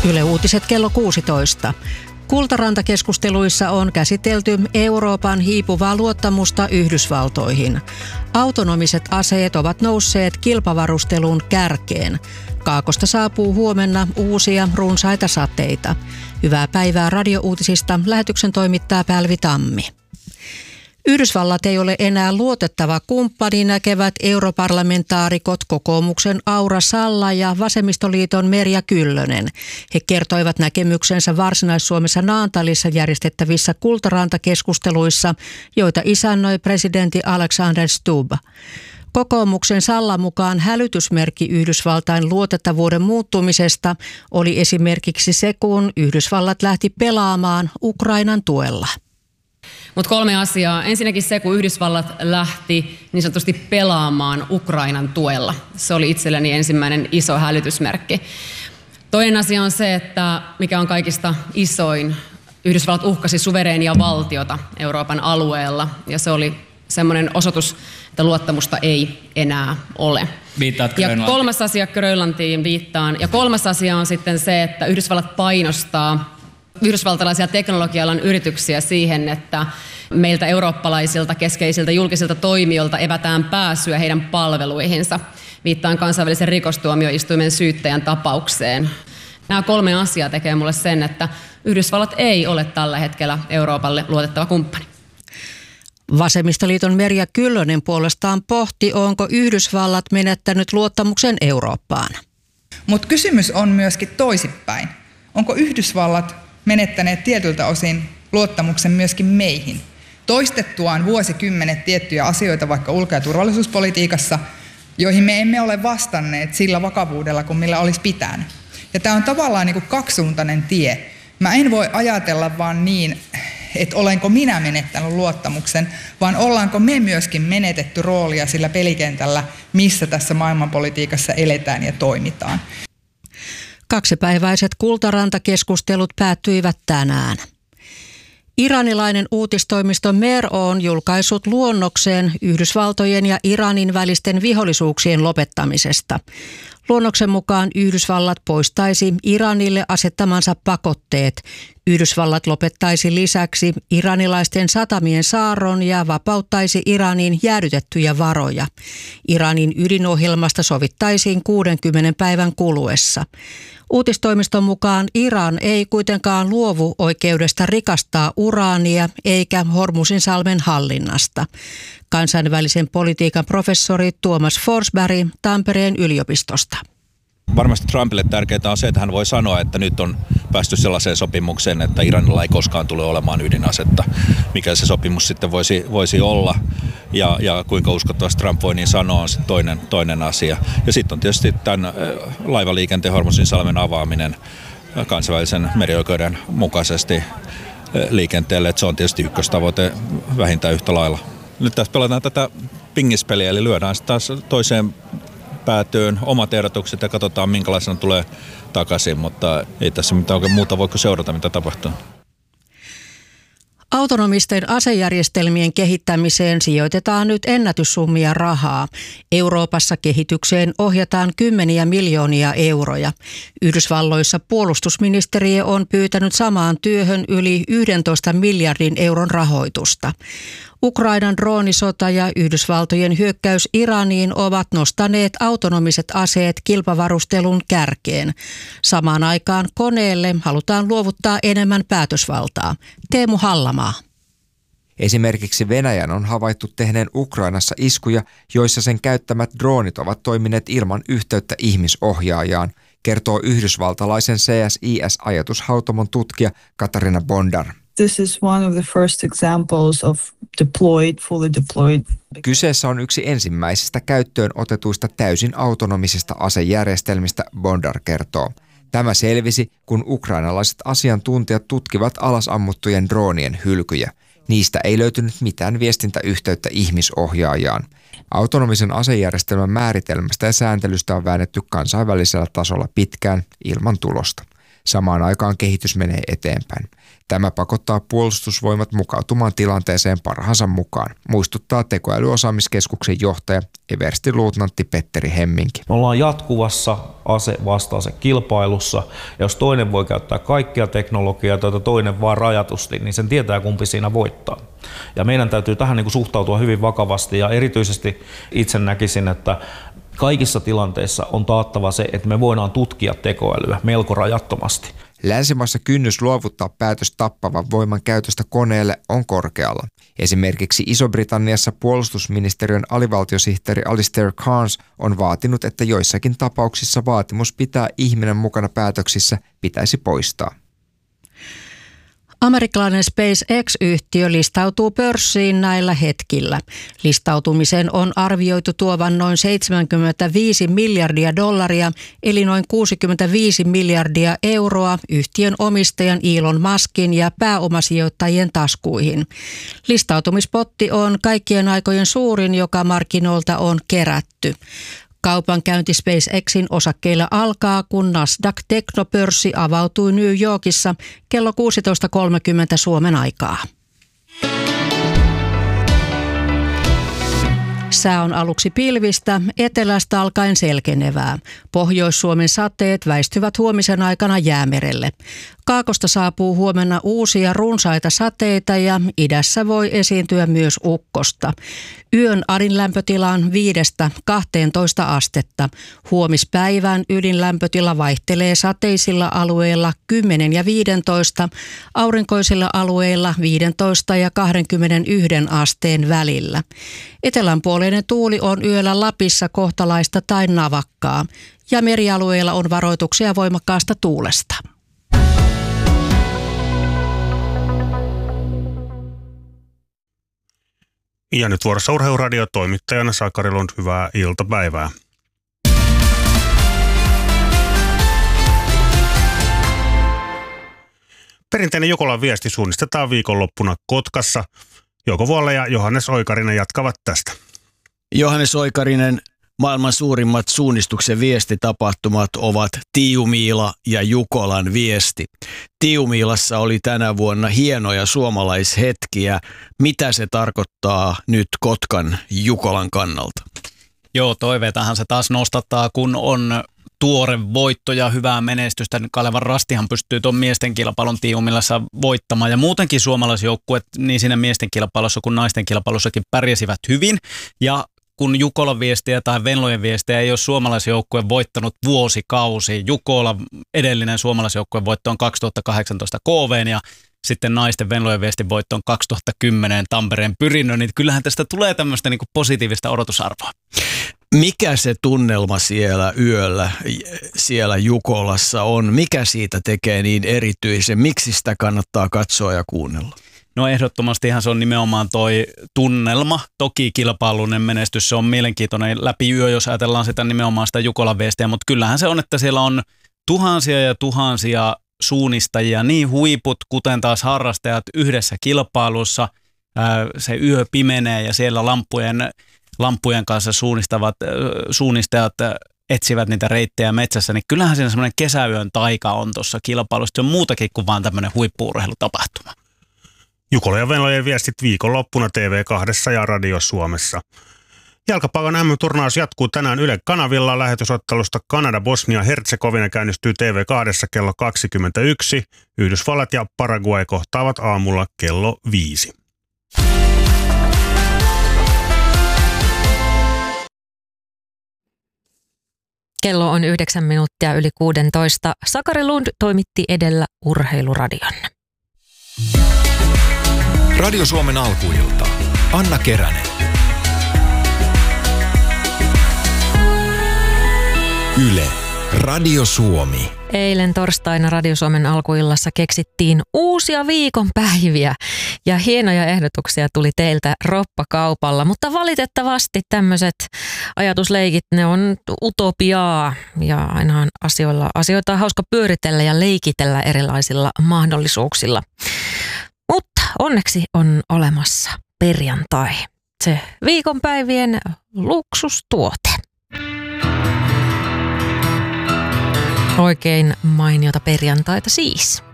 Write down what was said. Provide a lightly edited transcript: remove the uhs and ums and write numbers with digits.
Yle Uutiset kello 16. Kultaranta-keskusteluissa on käsitelty Euroopan hiipuvaa luottamusta Yhdysvaltoihin. Autonomiset aseet ovat nousseet kilpavarustelun kärkeen. Kaakosta saapuu huomenna uusia runsaita sateita. Hyvää päivää radiouutisista. Lähetyksen toimittaa Pälvi Tammi. Yhdysvallat ei ole enää luotettava kumppani, näkevät europarlamentaarikot kokoomuksen Aura Salla ja vasemmistoliiton Merja Kyllönen. He kertoivat näkemyksensä Varsinais-Suomessa Naantalissa järjestettävissä Kultaranta-keskusteluissa, joita isännöi presidentti Alexander Stubb. Kokoomuksen Sallan mukaan hälytysmerkki Yhdysvaltain luotettavuuden muuttumisesta oli esimerkiksi se, kun Yhdysvallat lähti pelaamaan Ukrainan tuella. Mutta 3 asiaa. Ensinnäkin se, kun Yhdysvallat lähti niin sanotusti pelaamaan Ukrainan tuella. Se oli itselleni ensimmäinen iso hälytysmerkki. Toinen asia on se, että mikä on kaikista isoin, Yhdysvallat uhkasi suvereenia valtiota Euroopan alueella. Ja se oli semmoinen osoitus, että luottamusta ei enää ole. Viittaat Grönlantiin. Ja 3. asia Grönlantiin viittaan. Ja 3. asia on sitten se, että Yhdysvallat painostaa yhdysvaltalaisia teknologia-alan yrityksiä siihen, että meiltä eurooppalaisilta keskeisiltä julkisilta toimijoilta evätään pääsyä heidän palveluihinsa. Viittaan kansainvälisen rikostuomioistuimen syyttäjän tapaukseen. Nämä 3 asiaa tekee mulle sen, että Yhdysvallat ei ole tällä hetkellä Euroopalle luotettava kumppani. Vasemmistoliiton Merja Kyllönen puolestaan pohti, onko Yhdysvallat menettänyt luottamuksen Eurooppaan. Mutta kysymys on myöskin toisinpäin. Onko Yhdysvallat menettäneet tietyltä osin luottamuksen myöskin meihin? Toistettuaan vuosikymmenet tiettyjä asioita vaikka ulko- ja turvallisuuspolitiikassa, joihin me emme ole vastanneet sillä vakavuudella, kuin millä olisi pitänyt. Ja tämä on tavallaan niin kuin kaksisuuntainen tie. Mä en voi ajatella vaan niin, että olenko minä menettänyt luottamuksen, vaan ollaanko me myöskin menetetty roolia sillä pelikentällä, missä tässä maailmanpolitiikassa eletään ja toimitaan. 2-päiväiset Kultaranta-keskustelut päättyivät tänään. Iranilainen uutistoimisto Mer on julkaissut luonnoksen Yhdysvaltojen ja Iranin välisten vihollisuuksien lopettamisesta. Luonnoksen mukaan Yhdysvallat poistaisi Iranille asettamansa pakotteet. Yhdysvallat lopettaisi lisäksi iranilaisten satamien saarron ja vapauttaisi Iranin jäädytettyjä varoja. Iranin ydinohjelmasta sovittaisiin 60 päivän kuluessa. Uutistoimiston mukaan Iran ei kuitenkaan luovu oikeudesta rikastaa uraania eikä Hormuzinsalmen hallinnasta. Kansainvälisen politiikan professori Tuomas Forsberg Tampereen yliopistosta. Varmasti Trumpille tärkeää on se, että hän voi sanoa, että nyt on päästy sellaiseen sopimukseen, että Iranilla ei koskaan tule olemaan ydinasetta. Mikä se sopimus sitten voisi olla ja kuinka uskottavasti Trump voi niin sanoa on sitten toinen asia. Ja sitten on tietysti tämän laivaliikenteen Hormuzinsalmen avaaminen kansainvälisen merioikeuden mukaisesti liikenteelle. Että se on tietysti ykköstavoite vähintään yhtä lailla. Nyt tässä pelataan tätä pingispeliä, eli lyödään sitten taas toiseen päätyyn omat ehdotukset ja katsotaan minkälaisena tulee takaisin, mutta ei tässä mitään oikein muuta voi kuin seurata, mitä tapahtuu. Autonomisten asejärjestelmien kehittämiseen sijoitetaan nyt ennätyssummia rahaa. Euroopassa kehitykseen ohjataan 10 miljoonia euroja. Yhdysvalloissa puolustusministeriö on pyytänyt samaan työhön yli 11 miljardin euron rahoitusta. Ukrainan droonisota ja Yhdysvaltojen hyökkäys Iraniin ovat nostaneet autonomiset aseet kilpavarustelun kärkeen. Samaan aikaan koneelle halutaan luovuttaa enemmän päätösvaltaa. Teemu Hallamaa. Esimerkiksi Venäjän on havaittu tehneen Ukrainassa iskuja, joissa sen käyttämät droonit ovat toimineet ilman yhteyttä ihmisohjaajaan, kertoo yhdysvaltalaisen CSIS-ajatushautomon tutkija Katarina Bondar. This is one of the first examples of fully deployed. Kyseessä on yksi ensimmäisistä käyttöön otetuista täysin autonomisista asejärjestelmistä, Bondar kertoo. Tämä selvisi, kun ukrainalaiset asiantuntijat tutkivat alasammuttujen droonien hylkyjä. Niistä ei löytynyt mitään viestintäyhteyttä ihmisohjaajaan. Autonomisen asejärjestelmän määritelmästä ja sääntelystä on väännetty kansainvälisellä tasolla pitkään ilman tulosta. Samaan aikaan kehitys menee eteenpäin. Tämä pakottaa puolustusvoimat mukautumaan tilanteeseen parhaansa mukaan, muistuttaa tekoälyosaamiskeskuksen johtaja everstiluutnantti Petteri Hemminki. Me ollaan jatkuvassa ase-vastase-kilpailussa, ja jos toinen voi käyttää kaikkia teknologiaa, tai toinen vaan rajatusti, niin sen tietää kumpi siinä voittaa. Ja meidän täytyy tähän suhtautua hyvin vakavasti, ja erityisesti itse näkisin, että kaikissa tilanteissa on taattava se, että me voidaan tutkia tekoälyä melko rajattomasti. Länsimaissa kynnys luovuttaa päätös tappavan voiman käytöstä koneelle on korkealla. Esimerkiksi Iso-Britanniassa puolustusministeriön alivaltiosihteeri Alistair Cairns on vaatinut, että joissakin tapauksissa vaatimus pitää ihminen mukana päätöksissä pitäisi poistaa. Amerikkalainen SpaceX-yhtiö listautuu pörssiin näillä hetkillä. Listautumisen on arvioitu tuovan noin $75 miljardia, eli noin 65 miljardia euroa yhtiön omistajan Elon Muskin ja pääomasijoittajien taskuihin. Listautumispotti on kaikkien aikojen suurin, joka markkinoilta on kerätty. Kaupankäynti SpaceXin osakkeilla alkaa, kun Nasdaq-teknopörssi avautui New Yorkissa kello 16.30 Suomen aikaa. Sää on aluksi pilvistä, etelästä alkaen selkenevää. Pohjois-Suomen sateet väistyvät huomisen aikana Jäämerelle. Kaakosta saapuu huomenna uusia runsaita sateita ja idässä voi esiintyä myös ukkosta. Yön ydinlämpötila on 5–12 astetta. Huomispäivän ydinlämpötila vaihtelee sateisilla alueilla 10 ja 15, aurinkoisilla alueilla 15 ja 21 asteen välillä. Etelänpuoleinen tuuli on yöllä Lapissa kohtalaista tai navakkaa ja merialueilla on varoituksia voimakkaasta tuulesta. Ja nyt vuorossa Urheiluradio toimittajana Sakari Lund, hyvää iltapäivää. Perinteinen Jukolan viesti suunnistetaan viikonloppuna Kotkassa. Jouko Vuolle ja Johannes Oikarinen jatkavat tästä. Johannes Oikarinen, maailman suurimmat suunnistuksen viestitapahtumat ovat Tiumiila ja Jukolan viesti. Tiumiilassa oli tänä vuonna hienoja suomalaishetkiä. Mitä se tarkoittaa nyt Kotkan Jukolan kannalta? Joo, toiveitahan se taas nostattaa, kun on tuore voitto ja hyvää menestystä. Kalevan Rastihan pystyy tuon miesten kilpailun Tiumilassa voittamaan. Ja muutenkin suomalaisjoukkueet niin siinä miesten kilpailussa kuin naisten kilpailussakin pärjäsivät hyvin. Ja kun Jukolan viestiä tai Venlojen viestiä ei ole suomalaisjoukkue voittanut vuosikausi. Jukola edellinen suomalaisjoukkueen voitto on 2018 KV:n ja sitten naisten Venlojen viestin voitto on 2010 Tampereen Pyrinnön. Niin kyllähän tästä tulee tämmöistä niin kuin positiivista odotusarvoa. Mikä se tunnelma siellä yöllä, siellä Jukolassa on? Mikä siitä tekee niin erityisen? Miksi sitä kannattaa katsoa ja kuunnella? No ehdottomastihan se on nimenomaan toi tunnelma. Toki kilpailullinen menestys, se on mielenkiintoinen läpi yö, jos ajatellaan sitä nimenomaan sitä Jukolan viestiä, mutta kyllähän se on, että siellä on tuhansia ja tuhansia suunnistajia, niin huiput kuten taas harrastajat yhdessä kilpailussa. Se yö pimenee ja siellä lampujen kanssa suunnistajat etsivät niitä reittejä metsässä, niin kyllähän siinä semmoinen kesäyön taika on tuossa kilpailussa. Se on muutakin kuin vaan tämmöinen huippu-urheilutapahtuma. Jukola ja Venlojen viestit viikonloppuna TV2 ja Radio Suomessa. Jalkapallon MM-turnaus jatkuu tänään Yle kanavilla. Lähetysottelusta Kanada-Bosnia-Herzegovina käynnistyy TV2 kello 21. Yhdysvallat ja Paraguay kohtaavat aamulla kello 5. Kello on 9 minuuttia yli 16. Sakari Lund toimitti edellä Urheiluradion. Radio Suomen alkuilta. Anna Keränen. Yle. Radio Suomi. Eilen torstaina Radio Suomen alkuillassa keksittiin uusia viikonpäiviä ja hienoja ehdotuksia tuli teiltä roppakaupalla, mutta valitettavasti tämmöiset ajatusleikit, ne on utopiaa ja ainahan asioita on hauska pyöritellä ja leikitellä erilaisilla mahdollisuuksilla. Mutta onneksi on olemassa perjantai, se viikonpäivien luksustuote. Oikein mainiota perjantaita siis.